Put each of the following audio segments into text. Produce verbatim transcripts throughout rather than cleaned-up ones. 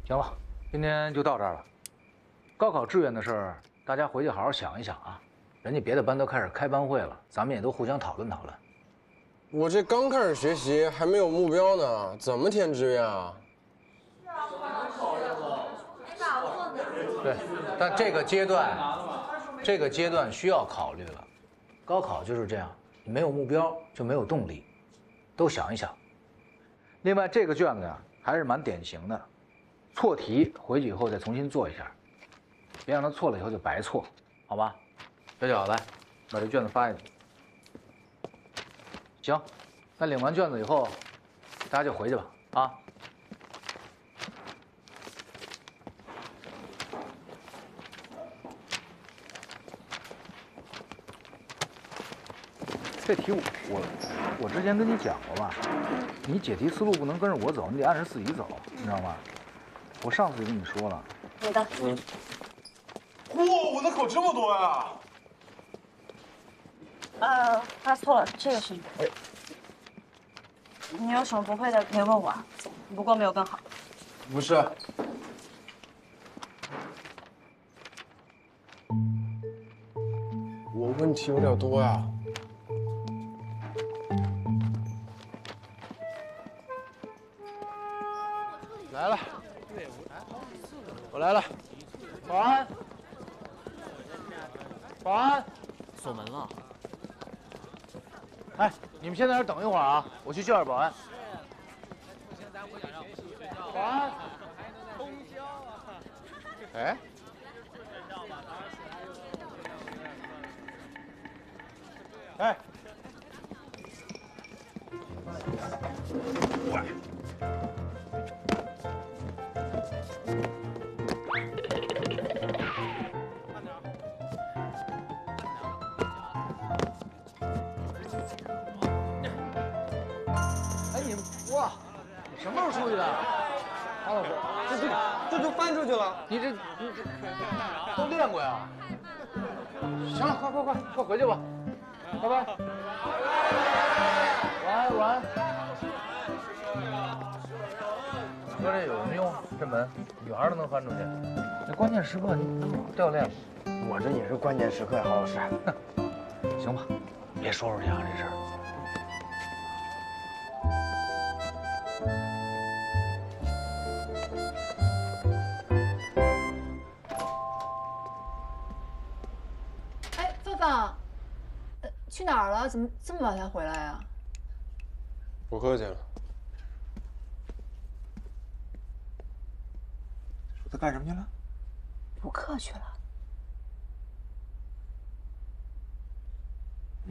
行了，今天就到这儿了。高考志愿的事儿，大家回去好好想一想啊。人家别的班都开始开班会了，咱们也都互相讨论讨论。 我这刚开始学习，还没有目标呢，怎么填志愿啊？ 对，但这个阶段，这个阶段需要考虑了。高考就是这样，你没有目标就没有动力，都想一想。另外，这个卷子呀还是蛮典型的，错题回去以后再重新做一下，别让它错了以后就白错，好吧？小小来，把这卷子发下去。行，那领完卷子以后，大家就回去吧，啊。这题我我我之前跟你讲过吧，你解题思路不能跟着我走，你得按着自己走，你知道吗？我上次就跟你说了。 你的。嗯。 哇，我能考这么多呀！ 呃，发错了，这个是你的。哎。你有什么不会的可以问我啊，不过没有更好。 不是。我问题有点多呀。来了，我来了。保安，保安， 锁门了。 哎，你们先在这儿等一会儿啊，我去叫点保安。保安，通宵啊！哎。哎。喂。哇，你什么时候出去的？王老师， 这就这就翻出去了。 你这你这都练过呀？行了，快快快快回去吧，拜拜。晚安晚安。说这有什么用？这门女孩都能翻出去，那关键时刻你掉链子。 我这也是关键时刻呀，郝老师。 行吧，别说出去啊这事儿。 呃，去哪儿了？怎么这么晚才回来啊？ 我客气了。 说他干什么去了？ 补课去了。 嗯。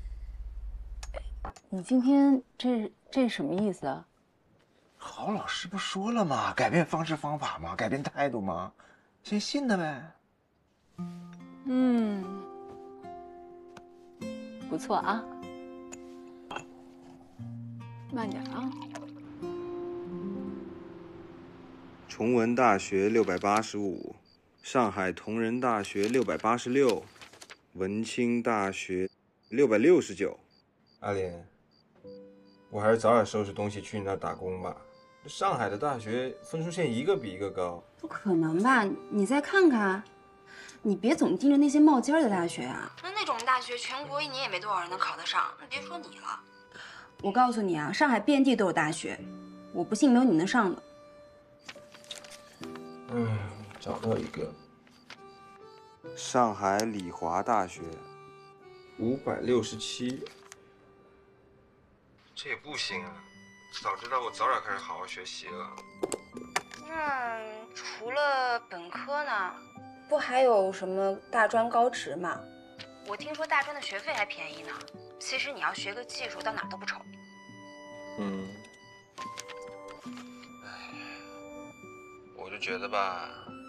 你今天这这什么意思啊？ 郝老师不说了吗？改变方式方法吗？改变态度吗？先信他呗。 嗯。不错啊，慢点啊。 崇文大学六百八十五，上海同仁大学六百八十六，文清大学六百六十九。阿莲，我还是早点收拾东西去你那儿打工吧。上海的大学分数线一个比一个高。 不可能吧？你再看看。你别总盯着那些冒尖的大学啊！那那种大学，全国一年也没多少人能考得上，那别说你了。我告诉你啊，上海遍地都有大学，我不信没有你能上的。 嗯，找到一个。上海理华大学，五百六十七。这也不行啊！早知道我早点开始好好学习了。 那除了本科呢？不还有什么大专高职吗？我听说大专的学费还便宜呢。其实你要学个技术，到哪都不愁。 嗯。哎，我就觉得吧，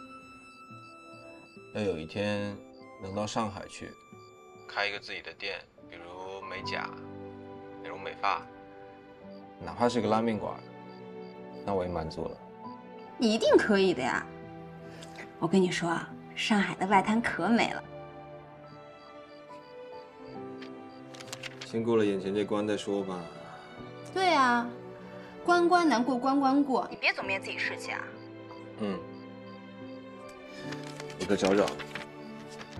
要有一天能到上海去，开一个自己的店，比如美甲、美容美发，哪怕是个拉面馆，那我也满足了。 你一定可以的呀！我跟你说啊。上海的外滩可美了， 先过了眼前这关再说吧。 对啊，关关难过关关过，你别总灭自己士气啊。 嗯，我再找找。